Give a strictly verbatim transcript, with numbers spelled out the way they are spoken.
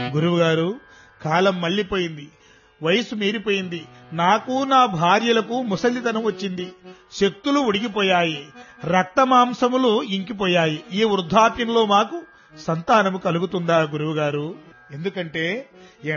గురువుగారు, కాలం మళ్లిపోయింది, వయసు మీరిపోయింది, నాకు నా భార్యలకు ముసలితనం వచ్చింది, శక్తులు ఉడిగిపోయాయి, రక్తమాంసములు ఇంకిపోయాయి. ఈ వృద్ధాప్యంలో మాకు సంతానము కలుగుతుందా గురువుగారు? ఎందుకంటే